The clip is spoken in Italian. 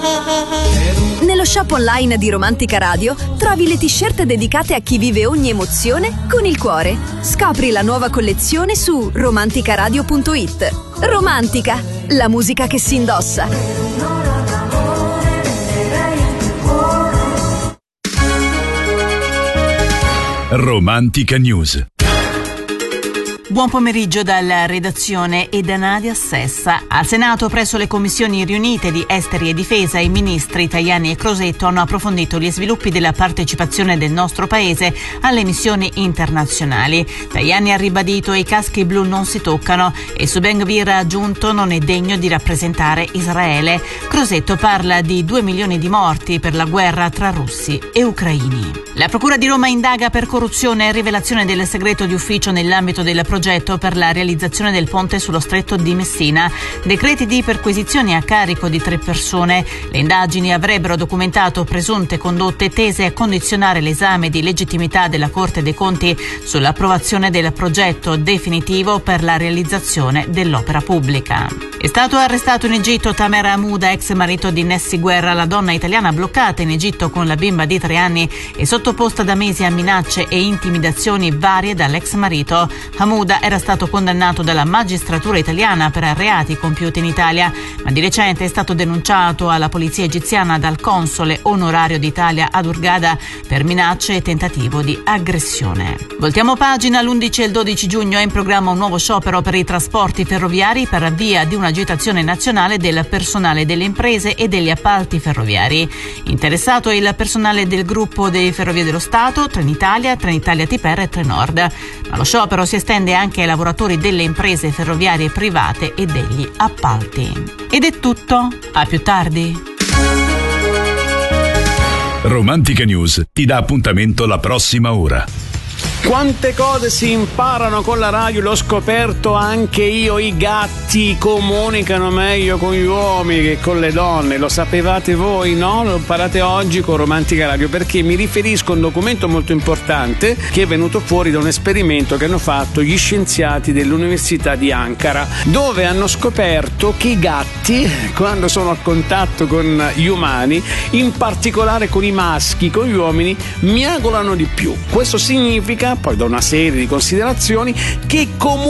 Nello shop online di Romantica Radio trovi le t-shirt dedicate a chi vive ogni emozione con il cuore. Scopri la nuova collezione su romanticaradio.it. Romantica, la musica che si indossa. Romantica News. Buon pomeriggio dalla redazione e da Nadia Sessa. Al Senato, presso le commissioni riunite di Esteri e Difesa, i ministri Tajani e Crosetto hanno approfondito gli sviluppi della partecipazione del nostro paese alle missioni internazionali. Tajani ha ribadito i caschi blu non si toccano e su Ben Gvir ha aggiunto non è degno di rappresentare Israele. Crosetto parla di 2 milioni di morti per la guerra tra russi e ucraini. La Procura di Roma indaga per corruzione e rivelazione del segreto di ufficio nell'ambito del progetto per la realizzazione del ponte sullo Stretto di Messina. Decreti di perquisizione a carico di 3 persone. Le indagini avrebbero documentato presunte condotte tese a condizionare l'esame di legittimità della Corte dei Conti sull'approvazione del progetto definitivo per la realizzazione dell'opera pubblica. È stato arrestato in Egitto Tamer Hamouda, ex marito di Nessi Guerra. La donna italiana bloccata in Egitto con la bimba di 3 anni e sottoposta da mesi a minacce e intimidazioni varie dall'ex marito. Hamouda era stato condannato dalla magistratura italiana per reati compiuti in Italia, ma di recente è stato denunciato alla polizia egiziana dal console onorario d'Italia ad Hurghada per minacce e tentativo di aggressione. Voltiamo pagina. L'11 e il 12 giugno è in programma un nuovo sciopero per i trasporti ferroviari per via di un'agitazione nazionale del personale delle imprese e degli appalti ferroviari. Interessato è il personale del gruppo dei Ferrovie dello Stato, Trenitalia, Trenitalia Tiper e Trenord. Ma lo sciopero si estende anche ai lavoratori delle imprese ferroviarie private e degli appalti. Ed è tutto. A più tardi. Romantica News ti dà appuntamento la prossima ora. Quante cose si imparano con la radio, l'ho scoperto anche io. I gatti comunicano meglio con gli uomini che con le donne. Lo sapevate voi, no? Lo imparate oggi con Romantica Radio, perché mi riferisco a un documento molto importante che è venuto fuori da un esperimento che hanno fatto gli scienziati dell'Università di Ankara, dove hanno scoperto che i gatti, quando sono a contatto con gli umani, in particolare con i maschi, con gli uomini, miagolano di più. Questo significa, poi da una serie di considerazioni, che comunque